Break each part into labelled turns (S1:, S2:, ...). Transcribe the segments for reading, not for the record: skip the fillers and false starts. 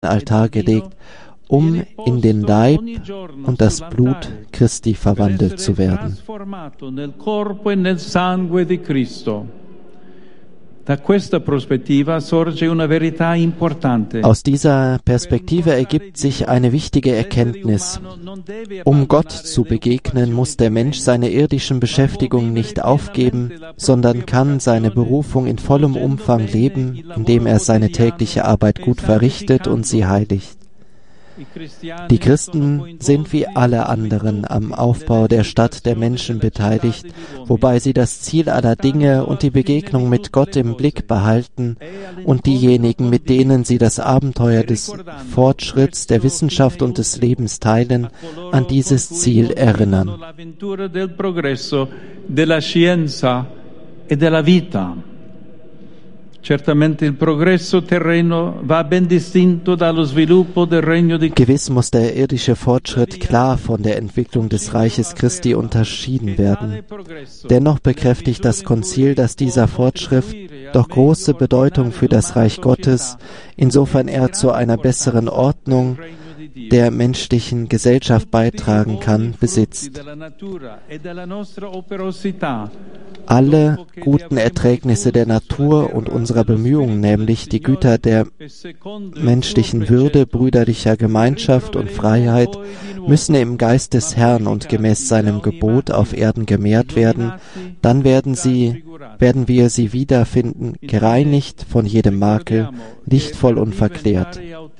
S1: Altar gelegt, um in den Leib und das Blut Christi verwandelt zu werden. Aus dieser Perspektive ergibt sich eine wichtige Erkenntnis. Um Gott zu begegnen, muss der Mensch seine irdischen Beschäftigungen nicht aufgeben, sondern kann seine Berufung in vollem Umfang leben, indem er seine tägliche Arbeit gut verrichtet und sie heiligt. Die Christen sind wie alle anderen am Aufbau der Stadt der Menschen beteiligt, wobei sie das Ziel aller Dinge und die Begegnung mit Gott im Blick behalten und diejenigen, mit denen sie das Abenteuer des Fortschritts, der Wissenschaft und des Lebens teilen, an dieses Ziel erinnern. Gewiss muss der irdische Fortschritt klar von der Entwicklung des Reiches Christi unterschieden werden. Dennoch bekräftigt das Konzil, dass dieser Fortschritt doch große Bedeutung für das Reich Gottes, insofern er zu einer besseren Ordnung der menschlichen Gesellschaft beitragen kann, besitzt. Alle guten Erträgnisse der Natur und unserer Bemühungen, nämlich die Güter der menschlichen Würde, brüderlicher Gemeinschaft und Freiheit, müssen im Geist des Herrn und gemäß seinem Gebot auf Erden gemehrt werden, dann werden wir sie wiederfinden, gereinigt von jedem Makel, lichtvoll und verklärt.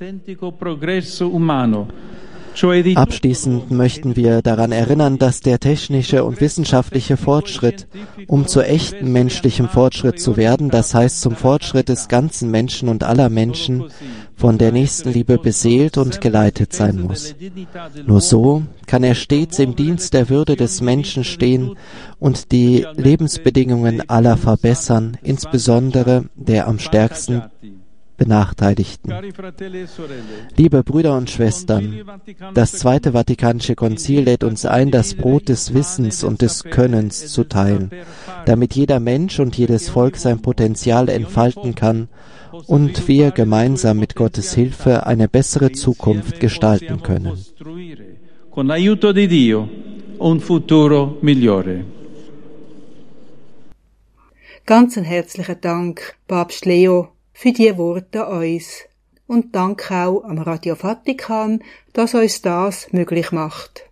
S1: Abschließend möchten wir daran erinnern, dass der technische und wissenschaftliche Fortschritt, um zu echten menschlichem Fortschritt zu werden, das heißt zum Fortschritt des ganzen Menschen und aller Menschen, von der Nächstenliebe beseelt und geleitet sein muss. Nur so kann er stets im Dienst der Würde des Menschen stehen und die Lebensbedingungen aller verbessern, insbesondere der am stärksten Benachteiligten. Liebe Brüder und Schwestern, das Zweite Vatikanische Konzil lädt uns ein, das Brot des Wissens und des Könnens zu teilen, damit jeder Mensch und jedes Volk sein Potenzial entfalten kann und wir gemeinsam mit Gottes Hilfe eine bessere Zukunft gestalten können.
S2: Con l'aiuto di Dio, un futuro migliore.
S3: Ganz herzlichen Dank, Papst Leo, für die Worte an uns. Und Dank auch am Radio Vatikan, dass uns das möglich macht.